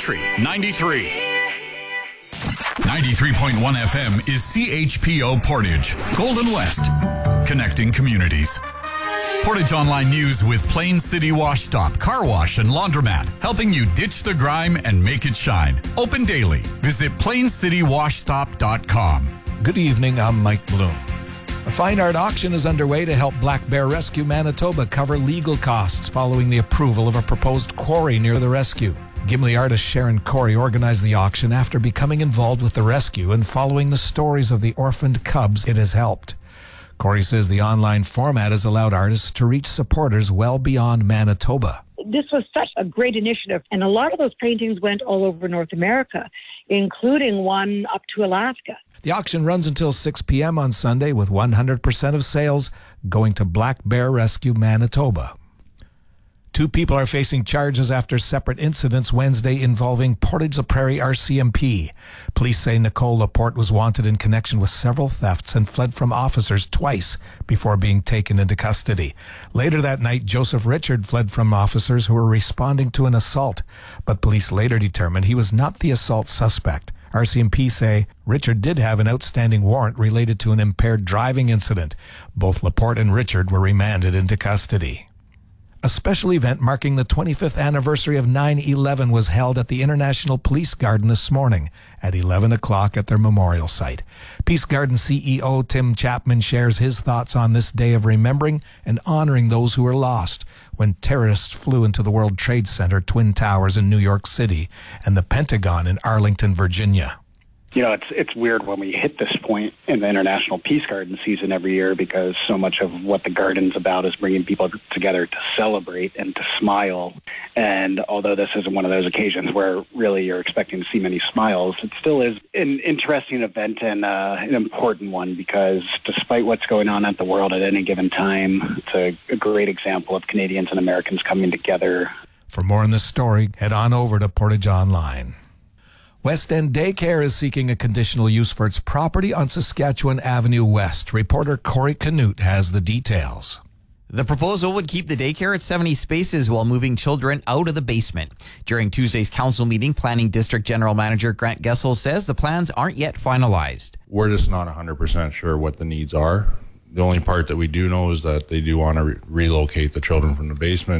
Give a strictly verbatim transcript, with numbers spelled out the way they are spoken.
Country ninety-three. ninety-three point one F M is C H P O Portage, Golden West, connecting communities. Portage Online News with Plain City Wash Stop, Car Wash and Laundromat, helping you ditch the grime and make it shine. Open daily. Visit plain city wash stop dot com. Good evening, I'm Mike Bloom. A fine art auction is underway to help Black Bear Rescue Manitoba cover legal costs following the approval of a proposed quarry near the rescue. Gimli artist Sharon Corey organized the auction after becoming involved with the rescue and following the stories of the orphaned cubs it has helped. Corey says the online format has allowed artists to reach supporters well beyond Manitoba. This was such a great initiative, and a lot of those paintings went all over North America, including one up to Alaska. The auction runs until six p.m. on Sunday with one hundred percent of sales going to Black Bear Rescue Manitoba. Two people are facing charges after separate incidents Wednesday involving Portage-la-Prairie R C M P. Police say Nicole Laporte was wanted in connection with several thefts and fled from officers twice before being taken into custody. Later that night, Joseph Richard fled from officers who were responding to an assault, but police later determined he was not the assault suspect. R C M P say Richard did have an outstanding warrant related to an impaired driving incident. Both Laporte and Richard were remanded into custody. A special event marking the twenty-fifth anniversary of nine eleven was held at the International Police Garden this morning at eleven o'clock at their memorial site. Peace Garden C E O Tim Chapman shares his thoughts on this day of remembering and honoring those who were lost when terrorists flew into the World Trade Center, Twin Towers in New York City, and the Pentagon in Arlington, Virginia. You know, it's it's weird when we hit this point in the International Peace Garden season every year, because so much of what the garden's about is bringing people together to celebrate and to smile. And although this isn't one of those occasions where really you're expecting to see many smiles, it still is an interesting event and uh, an important one, because despite what's going on at the world at any given time, it's a, a great example of Canadians and Americans coming together. For more on this story, head on over to Portage Online. West End Daycare is seeking a conditional use for its property on Saskatchewan Avenue West. Reporter Corey Canute has the details. The proposal would keep the daycare at seventy spaces while moving children out of the basement. During Tuesday's council meeting, Planning District General Manager Grant Gessel says the plans aren't yet finalized. We're just not one hundred percent sure what the needs are. The only part that we do know is that they do want to re- relocate the children from the basement